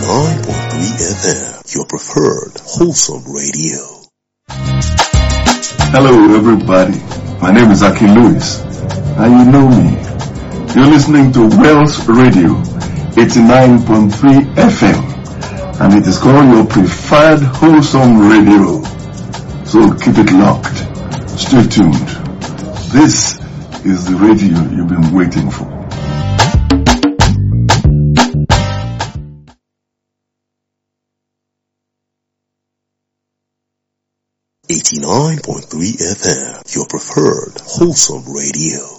89.3 FM, your preferred wholesome radio. Hello everybody, my name is Aki Lewis, and you know me. You're listening to Wells Radio 89.3 FM, and it is called your preferred wholesome radio. So keep it locked, stay tuned. This is the radio you've been waiting for. .3 FM, your preferred wholesome radio.